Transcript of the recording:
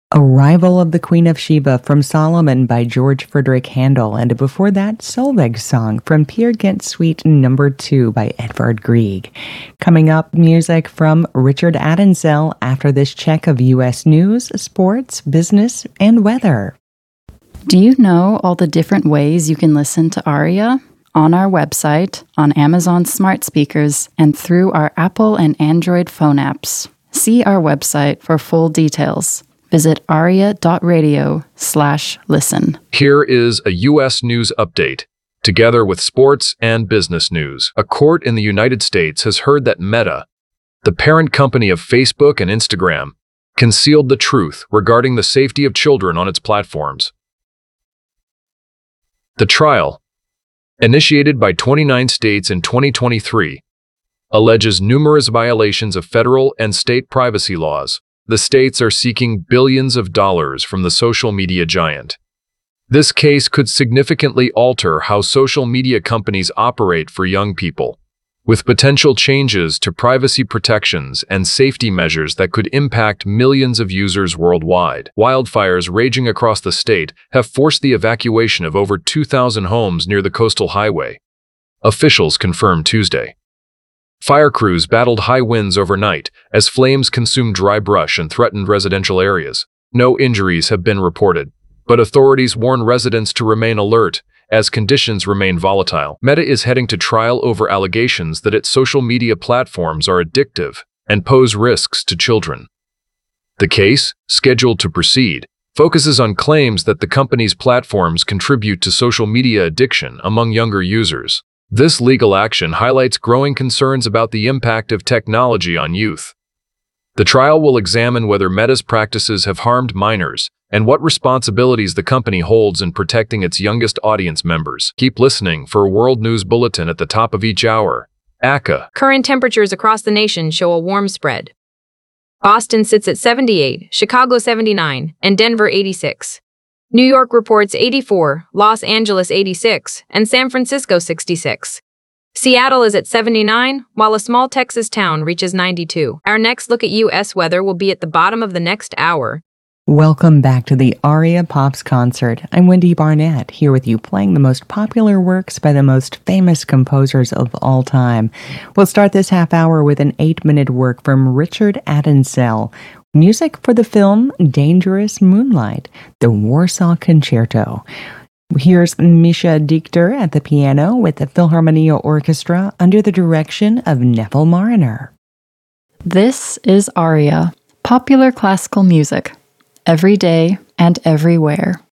Arrival of the Queen of Sheba from Solomon by George Frederick Handel, and before that, Solveig Song from Peer Gynt Suite No. 2 by Edvard Grieg. Coming up, music from Richard Adensell after this check of U.S. news, sports, business, and weather. Do you know all the different ways you can listen to Aria? On our website, on Amazon smart speakers, and through our Apple and Android phone apps. See our website for full details. Visit aria.radio/listen. Here is a U.S. news update. Together with sports and business news, a court in the United States has heard that Meta, the parent company of Facebook and Instagram, concealed the truth regarding the safety of children on its platforms. The trial, initiated by 29 states in 2023, alleges numerous violations of federal and state privacy laws. The states are seeking billions of dollars from the social media giant. This case could significantly alter how social media companies operate for young people, with potential changes to privacy protections and safety measures that could impact millions of users worldwide. Wildfires raging across the state have forced the evacuation of over 2,000 homes near the coastal highway, officials confirmed Tuesday. Fire crews battled high winds overnight as flames consumed dry brush and threatened residential areas. No injuries have been reported, but authorities warn residents to remain alert as conditions remain volatile. Meta is heading to trial over allegations that its social media platforms are addictive and pose risks to children. The case, scheduled to proceed, focuses on claims that the company's platforms contribute to social media addiction among younger users. This legal action highlights growing concerns about the impact of technology on youth. The trial will examine whether Meta's practices have harmed minors and what responsibilities the company holds in protecting its youngest audience members. Keep listening for a World News Bulletin at the top of each hour. ACA. Current temperatures across the nation show a warm spread. Boston sits at 78, Chicago 79, and Denver 86. New York reports 84, Los Angeles 86, and San Francisco 66. Seattle is at 79, while a small Texas town reaches 92. Our next look at U.S. weather will be at the bottom of the next hour. Welcome back to the Aria Pops Concert. I'm Wendy Barnett, here with you playing the most popular works by the most famous composers of all time. We'll start this half hour with an 8-minute work from Richard Adensell. Music for the film Dangerous Moonlight, the Warsaw Concerto. Here's Misha Dichter at the piano with the Philharmonia Orchestra under the direction of Neville Mariner. This is Aria, popular classical music, every day and everywhere.